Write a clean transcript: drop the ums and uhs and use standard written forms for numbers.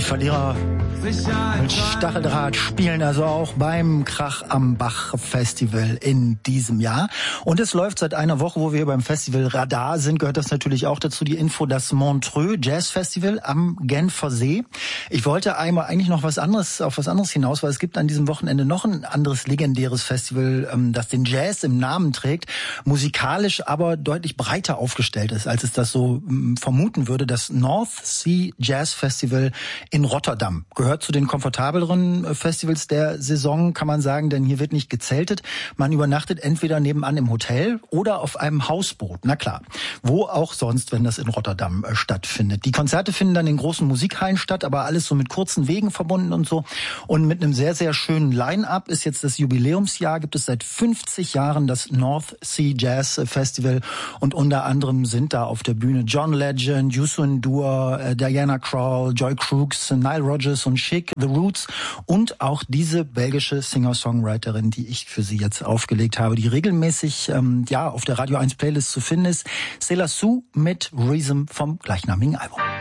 Verlierer mit Stacheldraht spielen also auch beim Krach am Bach Festival in diesem Jahr. Und es läuft seit einer Woche, wo wir beim Festival Radar sind, gehört das natürlich auch dazu, die Info, das Montreux Jazz Festival am Genfer See. Ich wollte eigentlich noch auf was anderes hinaus, weil es gibt an diesem Wochenende noch ein anderes legendäres Festival, das den Jazz im Namen trägt, musikalisch aber deutlich breiter aufgestellt ist, als es das so vermuten würde. Das North Sea Jazz Festival in Rotterdam gehört zu den komfortableren Festivals der Saison, kann man sagen, denn hier wird nicht gezeltet. Man übernachtet entweder nebenan im Hotel oder auf einem Hausboot. Na klar, wo auch sonst, wenn das in Rotterdam stattfindet. Die Konzerte finden dann in großen Musikhallen statt, aber alles so mit kurzen Wegen verbunden und so. Und mit einem sehr, sehr schönen Line-Up ist jetzt das Jubiläumsjahr, gibt es seit 50 Jahren das North Sea Jazz Festival und unter anderem sind da auf der Bühne John Legend, Youssou N'Dour, Diana Krall, Joy Crooks, Nile Rodgers und Chic, The Roots und auch diese belgische Singer-Songwriterin, die ich für Sie jetzt aufgelegt habe, die regelmäßig auf der Radio 1 Playlist zu finden ist, Céla Sou mit Rhythm vom gleichnamigen Album.